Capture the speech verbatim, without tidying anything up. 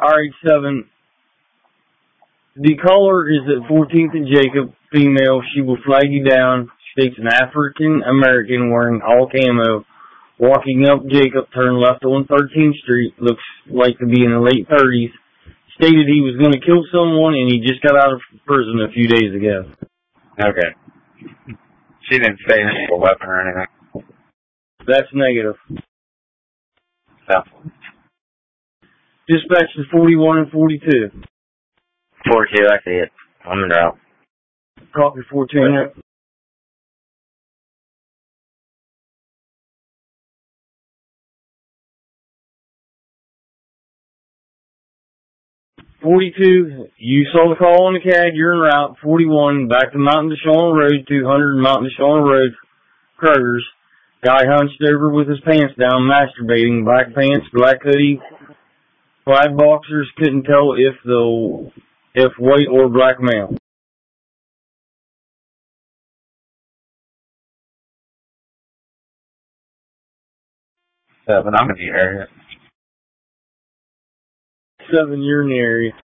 Alright, seven. The caller is at fourteenth and Jacob, female. She will flag you down. States an African American wearing all camo. Walking up Jacob, turn left on thirteenth Street. Looks like to be in the late thirties. Stated he was going to kill someone and he just got out of prison a few days ago. Okay. She didn't say anything about a weapon or anything. That's negative. So. Dispatch is forty-one and forty-two. forty-two, I see it. I'm in route. Copy fourteen. forty-two, you saw the call on the C A D, you're en route. forty-one, back to Mountain Deshawn Road, two hundred Mountain Deshawn Road, Kroger's. Guy hunched over with his pants down, masturbating, black pants, black hoodie, black boxers, couldn't tell if the, if white or black male. Seven, I'm in the area. Seven, you're in the area.